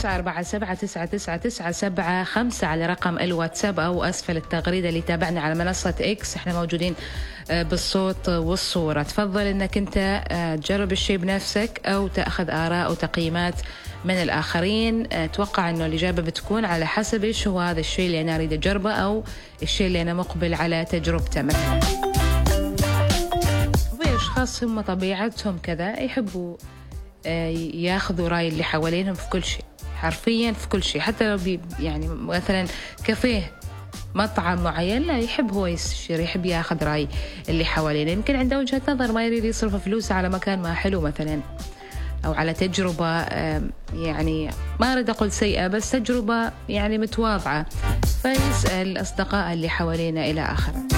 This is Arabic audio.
5 على رقم الواتساب أو أسفل التغريدة اللي تابعنا على منصة إكس. احنا موجودين بالصوت والصورة. تفضل انك انت تجرب الشيء بنفسك او تأخذ آراء وتقييمات من الآخرين. اتوقع انه الإجابة بتكون على حسب ايش هو هذا الشيء اللي انا اريد اجربه او الشيء اللي انا مقبل على تجربته. مثلا في اشخاص هم طبيعتهم كذا يحبوا ياخذوا رأي اللي حوالينهم في كل شيء، حرفيا في كل شيء. حتى لو يعني مثلا كافيه، مطعم معين، لا يحب هو يستشير، يحب ياخذ رأي اللي حوالينه. يمكن عنده وجهة نظر، ما يريد يصرف فلوسه على مكان ما حلو مثلا، أو على تجربة يعني ما أريد أقول سيئة، بس تجربة يعني متواضعة، فيسأل أصدقاء اللي حوالينا إلى آخره.